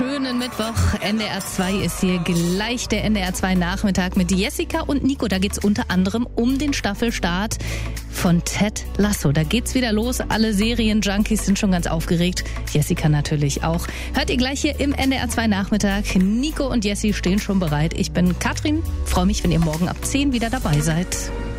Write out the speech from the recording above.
schönen Mittwoch. NDR 2 ist hier gleich der NDR 2 Nachmittag mit Jessica und Nico. Da geht's unter anderem um den Staffelstart von Ted Lasso. Da geht's wieder los. Alle Serienjunkies sind schon ganz aufgeregt. Jessica natürlich auch. Hört ihr gleich hier im NDR 2 Nachmittag. Nico und Jessie stehen schon bereit. Ich bin Katrin. Freue mich, wenn ihr morgen ab 10 wieder dabei seid.